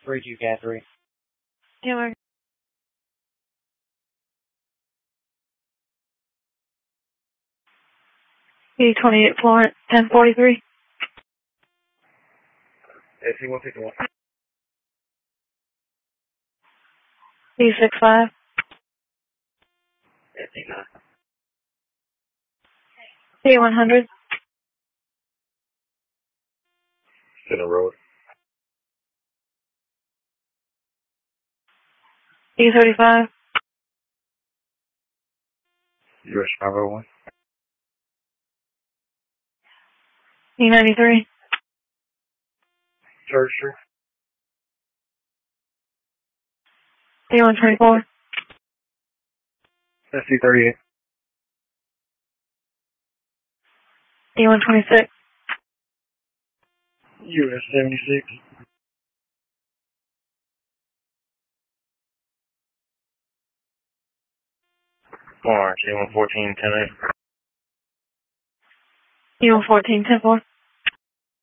32 Cat 3. Yeah, Mark. E28 Florent, 1043. AC-151. E65. E100. Center Road. E35. US 501. E93. Church Street. E124. SC-38. E126. US 76. Orange, A114, 10-8. E114, 10-4.